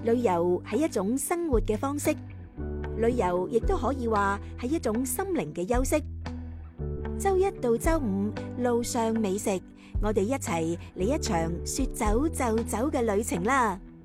旅遊係一種生活嘅方式，旅遊亦都可以話係一種心靈嘅休息。周一到周五路上美食，我哋一齊嚟一場說走就走嘅旅程啦！